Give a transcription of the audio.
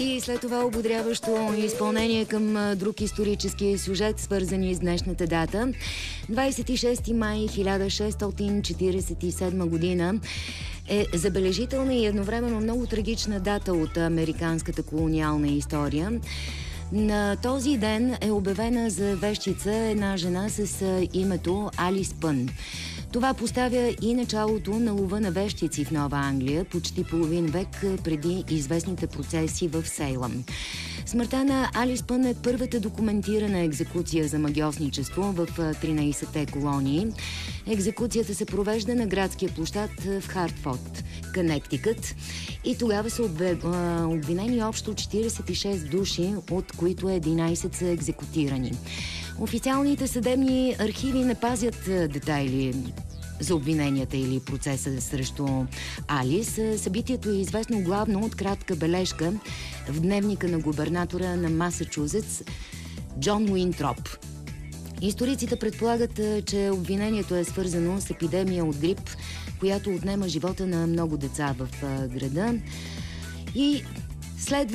И след това ободряващо изпълнение към друг исторически сюжет, свързани с днешната дата. 26 май 1647 година е забележителна и едновременно много трагична дата от американската колониална история. На този ден е обявена за вещица една жена с името Алис Пън. Това поставя и началото на лова на вещици в Нова Англия, почти половин век преди известните процеси в Сейлъм. Смъртта на Алис Пън е първата документирана екзекуция за магьосничество в 13-те колонии. Екзекуцията се провежда на градския площад в Хартфорд, Кънектикът, и тогава са обвинени общо 46 души, от които 11 са екзекутирани. Официалните съдебни архиви не пазят детайли за обвиненията или процеса срещу Алис. Събитието е известно главно от кратка бележка в дневника на губернатора на Масачузетс Джон Уинтроп. Историците предполагат, че обвинението е свързано с епидемия от грип, която отнема живота на много деца в града. И следва